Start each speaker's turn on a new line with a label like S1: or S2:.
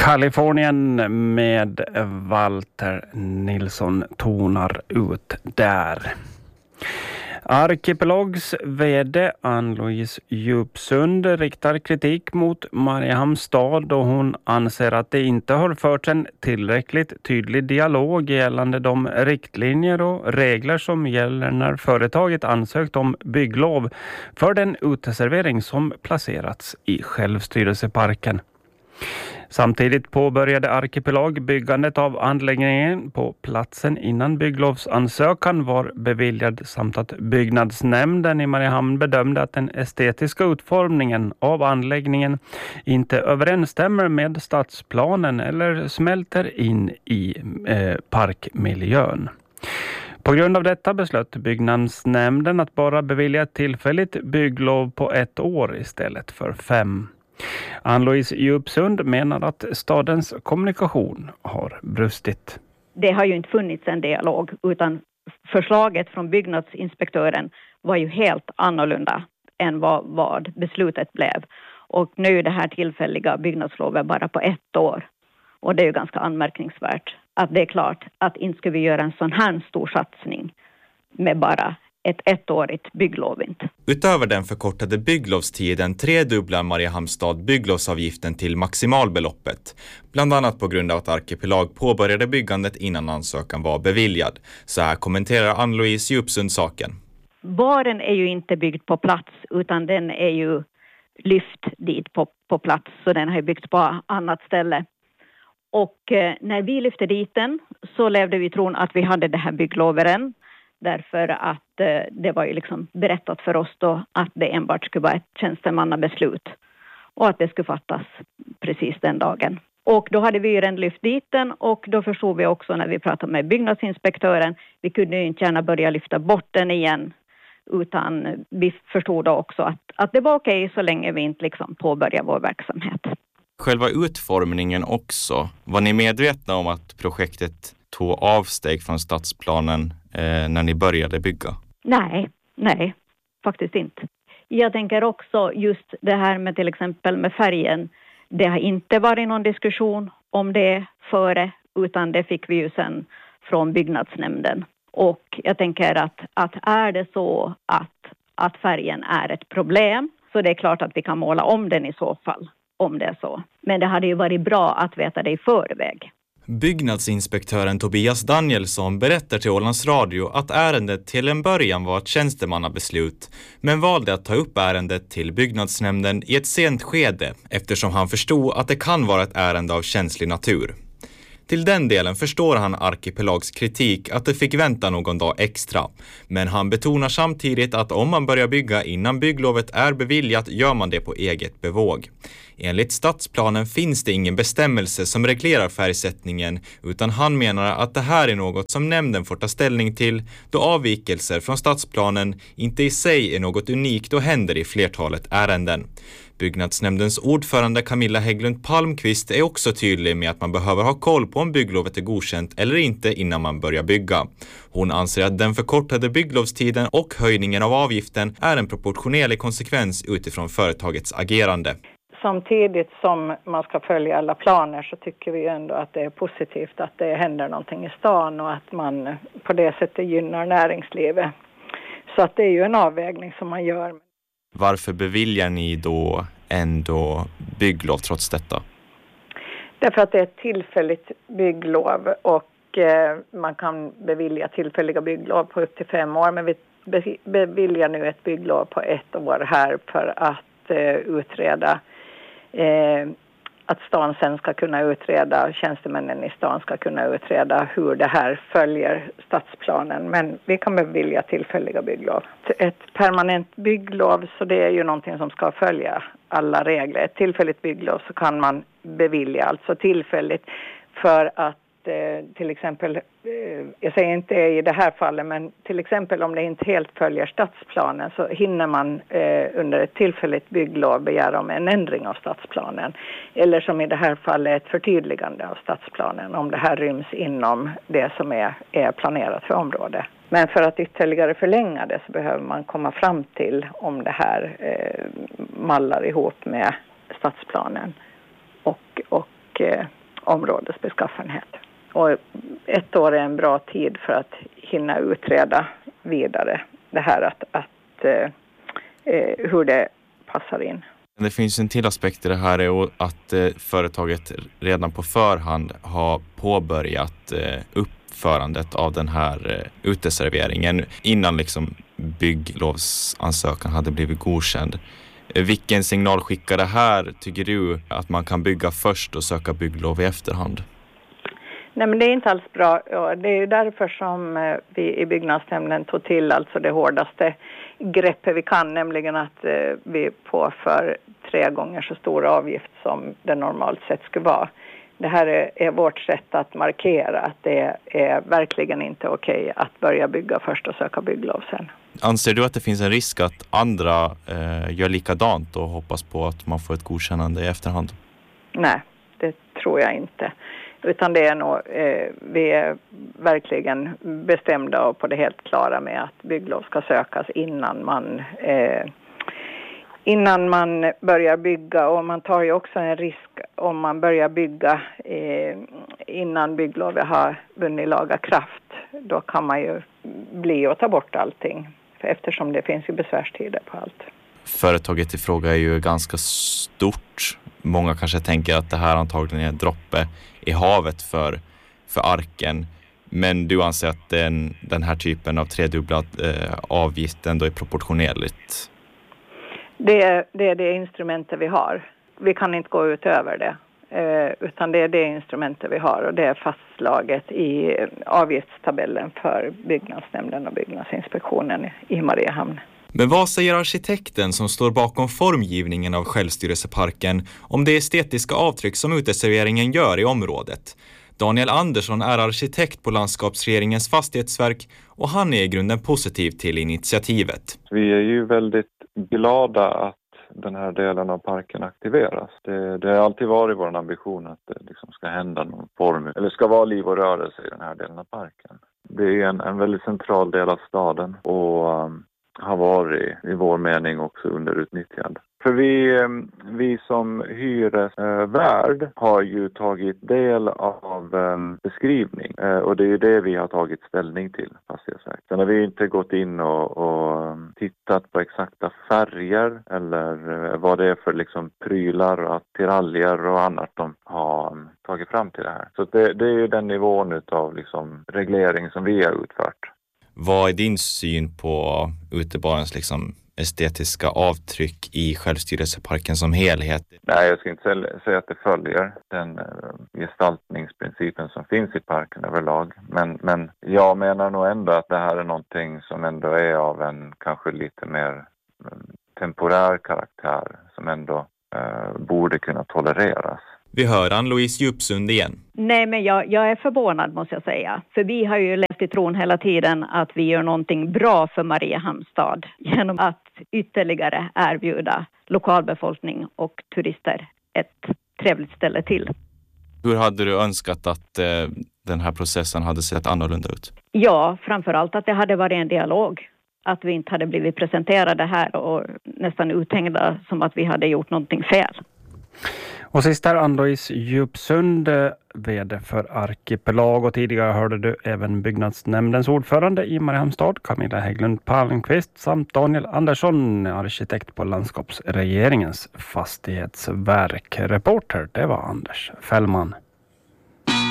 S1: Kalifornien med Walter Nilsson tonar ut där. Arkipelags vd Ann-Louise Djupsund riktar kritik mot Mariehamns stad och hon anser att det inte har förts en tillräckligt tydlig dialog gällande de riktlinjer och regler som gäller när företaget ansökt om bygglov för den uteservering som placerats i självstyrelseparken. Samtidigt påbörjade Arkipelag byggandet av anläggningen på platsen innan bygglovsansökan var beviljad samt att byggnadsnämnden i Mariehamn bedömde att den estetiska utformningen av anläggningen inte överensstämmer med stadsplanen eller smälter in i parkmiljön. På grund av detta beslöt byggnadsnämnden att bara bevilja ett tillfälligt bygglov på 1 år istället för 5. Ann-Louise Djupsund menar att stadens kommunikation har brustit.
S2: Det har ju inte funnits en dialog utan förslaget från byggnadsinspektören var ju helt annorlunda än vad beslutet blev. Och nu är det här tillfälliga byggnadslovet bara på 1 år. Och det är ju ganska anmärkningsvärt att det är klart att inte ska vi göra en sån här stor satsning med bara ett 1-årigt bygglov inte.
S3: Utöver den förkortade bygglovstiden tredubblar Mariehamns stad bygglovsavgiften till maximalbeloppet. Bland annat på grund av att Arkipelag påbörjade byggandet innan ansökan var beviljad. Så här kommenterar Ann-Louise Djupsund saken.
S2: Baren är ju inte byggd på plats utan den är ju lyft dit på plats. Så den har ju byggts på annat ställe. Och när vi lyfte dit den så levde vi tron att vi hade det här byggloveren. Därför att det var ju liksom berättat för oss då att det enbart skulle vara ett tjänstemannabeslut. Och att det skulle fattas precis den dagen. Och då hade vi ju redan lyft dit den och då förstod vi också när vi pratade med byggnadsinspektören. Vi kunde ju inte gärna börja lyfta bort den igen. Utan vi förstod då också att det var okej så länge vi inte liksom påbörjade vår verksamhet.
S3: Själva utformningen också. Var ni medvetna om att projektet tog avsteg från stadsplanen när ni började bygga?
S2: Nej, faktiskt inte. Jag tänker också just det här med till exempel med färgen. Det har inte varit någon diskussion om det före utan det fick vi ju sen från byggnadsnämnden. Och jag tänker att är det så att färgen är ett problem så det är klart att vi kan måla om den i så fall om det är så. Men det hade ju varit bra att veta det i förväg.
S3: Byggnadsinspektören Tobias Danielsson berättar till Ålands Radio att ärendet till en början var ett tjänstemannabeslut men valde att ta upp ärendet till byggnadsnämnden i ett sent skede eftersom han förstod att det kan vara ett ärende av känslig natur. Till den delen förstår han Arkipelags kritik att det fick vänta någon dag extra. Men han betonar samtidigt att om man börjar bygga innan bygglovet är beviljat gör man det på eget bevåg. Enligt stadsplanen finns det ingen bestämmelse som reglerar färgsättningen utan han menar att det här är något som nämnden får ta ställning till då avvikelser från stadsplanen inte i sig är något unikt och händer i flertalet ärenden. Byggnadsnämndens ordförande Camilla Hägglund Palmqvist är också tydlig med att man behöver ha koll på om bygglovet är godkänt eller inte innan man börjar bygga. Hon anser att den förkortade bygglovstiden och höjningen av avgiften är en proportionerlig konsekvens utifrån företagets agerande.
S4: Samtidigt som man ska följa alla planer så tycker vi ändå att det är positivt att det händer någonting i stan och att man på det sättet gynnar näringslivet. Så att det är ju en avvägning som man gör.
S3: Varför beviljar ni då ändå bygglov trots detta?
S4: Därför att det är ett tillfälligt bygglov och man kan bevilja tillfälliga bygglov på upp till 5 år. Men vi beviljar nu ett bygglov på 1 år här för att utreda att stan sen ska kunna utreda, tjänstemännen i stan ska kunna utreda hur det här följer stadsplanen. Men vi kan bevilja tillfälliga bygglov. Ett permanent bygglov så det är ju någonting som ska följa alla regler. Ett tillfälligt bygglov så kan man bevilja alltså tillfälligt för att till exempel, jag säger inte i det här fallet, men till exempel om det inte helt följer stadsplanen så hinner man under ett tillfälligt bygglov begära om en ändring av stadsplanen. Eller som i det här fallet ett förtydligande av stadsplanen om det här ryms inom det som är planerat för området. Men för att ytterligare förlänga det så behöver man komma fram till om det här mallar ihop med stadsplanen och och områdesbeskaffenhet. Och 1 år är en bra tid för att hinna utreda vidare det här hur det passar in.
S3: Det finns en till aspekt i det här är att företaget redan på förhand har påbörjat uppförandet av den här uteserveringen innan liksom bygglovsansökan hade blivit godkänd. Vilken signal skickar det här, tycker du, att man kan bygga först och söka bygglov i efterhand?
S4: Nej, men det är inte alls bra. Det är ju därför som vi i byggnadsnämnden tog till alltså det hårdaste greppet vi kan, nämligen att vi påför 3 gånger så stor avgift som det normalt sett skulle vara. Det här är vårt sätt att markera att det är verkligen inte okej att börja bygga först och söka bygglov sen.
S3: Anser du att det finns en risk att andra gör likadant och hoppas på att man får ett godkännande i efterhand?
S4: Nej, det tror jag inte. Utan det är nog, vi är verkligen bestämda och på det helt klara med att bygglov ska sökas innan man börjar bygga. Och man tar ju också en risk om man börjar bygga innan bygglovet har vunnit laga kraft. Då kan man ju bli och ta bort allting, eftersom det finns ju besvärstider på allt.
S3: Företaget i fråga är ju ganska stort. Många kanske tänker att det här antagligen är en droppe i havet för Arken. Men du anser att den här typen av tredubblad avgift ändå är proportionerligt?
S4: Det är det instrumentet vi har. Vi kan inte gå utöver det. Utan det är det instrumentet vi har, och det är fastslaget i avgiftstabellen för byggnadsnämnden och byggnadsinspektionen i Mariehamn.
S3: Men vad säger arkitekten som står bakom formgivningen av självstyrelseparken om det estetiska avtryck som uteserveringen gör i området? Daniel Andersson är arkitekt på landskapsregeringens fastighetsverk och han är i grunden positiv till initiativet.
S5: Vi är ju väldigt glada att den här delen av parken aktiveras. Det har alltid varit vår ambition att det liksom ska hända någon form, eller ska vara liv och rörelse i den här delen av parken. Det är en väldigt central del av staden och har varit i vår mening också underutnyttjad. För vi som hyresvärd har ju tagit del av beskrivning och det är ju det vi har tagit ställning till fastighetsverket. Sen har vi inte gått in och tittat på exakta färger eller vad det är för liksom prylar och attiraljer och annat de har tagit fram till det här. Så det är ju den nivån av liksom reglering som vi har utfört.
S3: Vad är din syn på utebarens liksom estetiska avtryck i självstyrelseparken som helhet?
S5: Nej, jag ska inte säga att det följer den gestaltningsprincipen som finns i parken överlag. Men jag menar nog ändå att det här är någonting som ändå är av en kanske lite mer temporär karaktär som ändå borde kunna tolereras.
S3: Vi hör Ann-Louise Djupsund igen.
S2: Nej, men jag är förvånad, måste jag säga. För vi har ju levt i tron hela tiden att vi gör någonting bra för Mariehamns stad genom att ytterligare erbjuda lokalbefolkning och turister ett trevligt ställe till.
S3: Hur hade du önskat att den här processen hade sett annorlunda ut?
S2: Ja, framförallt att det hade varit en dialog. Att vi inte hade blivit presenterade här och nästan uthängda som att vi hade gjort någonting fel.
S1: Och sist här Ann-Louise Djupsund, vd för Arkipelag, och tidigare hörde du även byggnadsnämndens ordförande i Mariehamns stad, Camilla Hägglund Palmqvist, samt Daniel Andersson, arkitekt på landskapsregeringens fastighetsverk. Reporter, det var Anders Fällman.